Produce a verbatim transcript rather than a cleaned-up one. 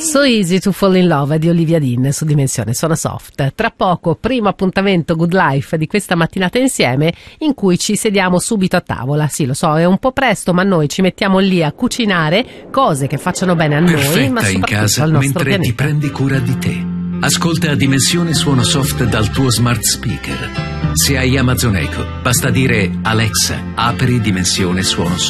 So Easy to Fall in Love di Olivia Dean su Dimensione Suono Soft. Tra poco, primo appuntamento Good Life di questa mattinata insieme, in cui ci sediamo subito a tavola. Sì, lo so, è un po' presto, ma noi ci mettiamo lì a cucinare cose che facciano bene a noi, Perfetta ma in casa al nostro mentre pianeta. ti prendi cura di te. Ascolta Dimensione Suono Soft dal tuo smart speaker. Se hai Amazon Echo, basta dire Alexa, apri Dimensione Suono Soft.